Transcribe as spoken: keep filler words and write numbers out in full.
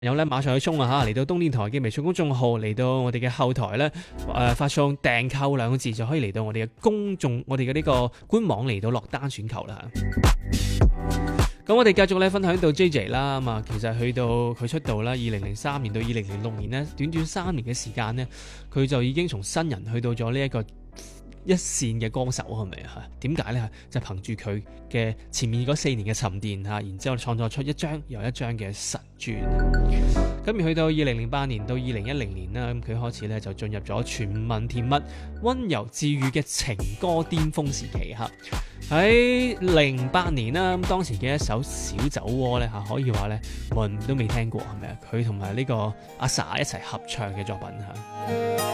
有咧馬上去衝啊嚇，嚟到東電台嘅微信公眾號，嚟到我哋嘅後台咧，誒、呃、發送訂購兩個字就可以嚟到我哋嘅公眾，我哋嘅呢個官網嚟到落單選購啦。咁我哋繼續咧分享到 J J 啦，咁啊其實去到佢出道啦，二零零三年到二零零六年呢，短短三年嘅時間呢，佢就已經從新人去到咗呢一個一線嘅歌手，係咪啊？點解呢？就係、憑住佢嘅前面嗰四年嘅沉澱嚇，然之後創作出一張又一張嘅神專。咁而去到二零零八年到二零一零年啦，咁佢開始咧就進入咗全民甜蜜、溫柔治愈嘅情歌巔峰時期嚇。喺零八年啦，咁當時嘅一首小酒窩咧嚇，可以話咧冇人都未聽過，係咪啊？佢同埋呢個阿 sa 一齊合唱嘅作品嚇。